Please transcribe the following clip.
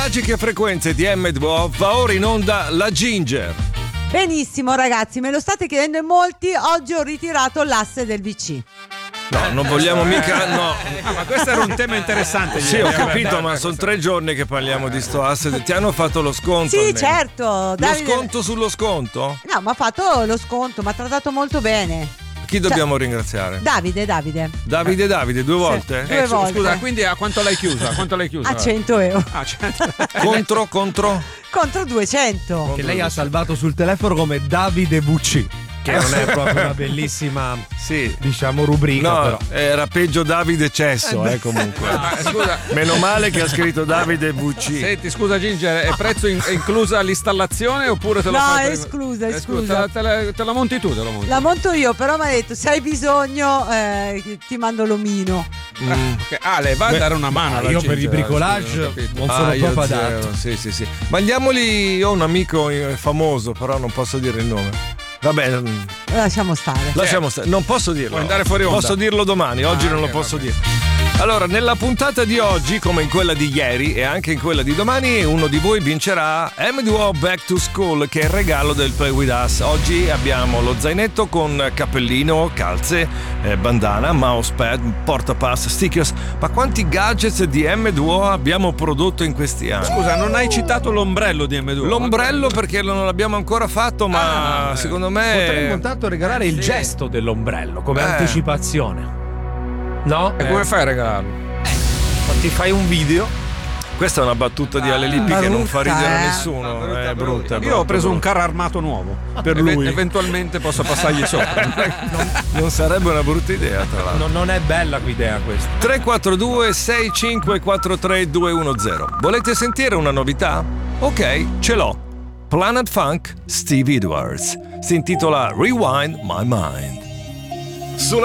Magiche frequenze di M2O, va ora in onda la Ginger. Benissimo ragazzi, me lo state chiedendo in molti. Oggi ho ritirato l'asse del VC. No, non vogliamo mica. No. Ma questo era un tema interessante. Sì, ho capito, ma sono 3 giorni che parliamo di sto asset. Ti hanno fatto lo sconto? Sì, almeno. certo. Davide... Lo sconto sullo sconto? No, ma ha fatto lo sconto, mi ha trattato molto bene. Chi dobbiamo ringraziare? Davide. Davide, 2 volte? Due volte. Scusa, quindi a quanto l'hai chiusa? A 100 euro. Ah, 100. Contro? Contro 200. Che lei ha salvato sul telefono come Davide VC, che non è proprio una bellissima, sì, diciamo, rubrica. No, però era peggio Davide Cesso, comunque. Scusa. Meno male che ha scritto Davide VC. Senti, scusa Ginger, è prezzo è inclusa l'installazione oppure te la No, fai? è esclusa. Te la monti tu, te la monti. La monto io, però mi ha detto se hai bisogno ti mando l'omino. Okay. Ale, va a dare una mano alla io Ginger, per il bricolage non sono io proprio zero. adatto. Sì. Mandiamoli, io ho un amico famoso, però non posso dire il nome. Vabbè, Lasciamo stare. non posso dirlo. Puoi andare fuori onda. Posso dirlo domani, oggi non lo posso dire. Allora, nella puntata di oggi, come in quella di ieri e anche in quella di domani, uno di voi vincerà M2O Back to School, che è il regalo del Play With Us. Oggi abbiamo lo zainetto con cappellino, calze, bandana, mousepad, portapass, stickers. Ma quanti gadgets di M2O abbiamo prodotto in questi anni? Scusa, non hai citato l'ombrello di M2? L'ombrello perché non l'abbiamo ancora fatto, ma secondo me Potremmo intanto regalare il gesto dell'ombrello come anticipazione. No? E come fai a regalarlo? Ti fai un video. questa è una battuta di Ale Lippi che non fa ridere a nessuno. È brutta. Io ho preso un carro armato nuovo per lui. Eventualmente posso passargli sopra. Non sarebbe una brutta idea, tra l'altro. Non è bella l'idea questa. 342 6543 210. Volete sentire una novità? Ok, ce l'ho. Planet Funk, Steve Edwards. Si intitola Rewind My Mind.